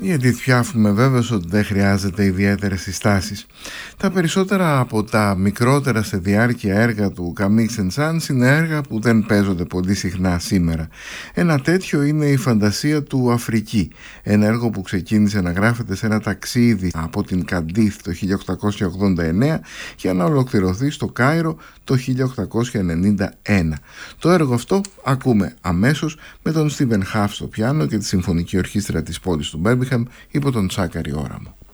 Η Edith Piaf, είμαι βέβαιος ότι δεν χρειάζεται ιδιαίτερες συστάσεις. Τα περισσότερα από τα μικρότερα σε διάρκεια έργα του Camille Saint-Saëns είναι έργα που δεν παίζονται πολύ συχνά σήμερα. Ένα τέτοιο είναι η Φαντασία του Αφρική, ένα έργο που ξεκίνησε να γράφεται σε ένα ταξίδι από την Καντίθ το 1889 για να ολοκληρωθεί στο Κάιρο το 1891. Το έργο αυτό ακούμε αμέσως με τον Στίβεν Χαφ στο πιάνο και τη Συμφωνική Ορχήστρα της πόλης του Μπέρμιγχαμ υπό τον Τσάκαρη Όραμο.